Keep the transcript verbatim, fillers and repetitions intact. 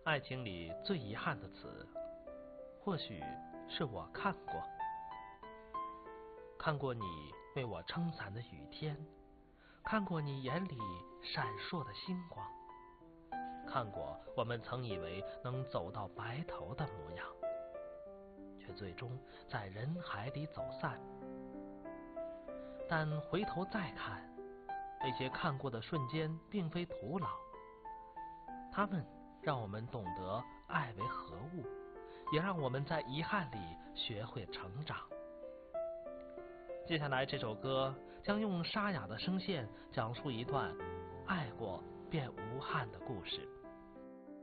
爱情里最遗憾的词，或许是我看过。看过你为我撑伞的雨天，看过你眼里闪烁的星光，看过我们曾以为能走到白头的模样，却最终在人海里走散。但回头再看，那些看过的瞬间并非徒劳，他们让我们懂得爱为何物，也让我们在遗憾里学会成长。接下来这首歌将用沙哑的声线讲述一段爱过便无憾的故事。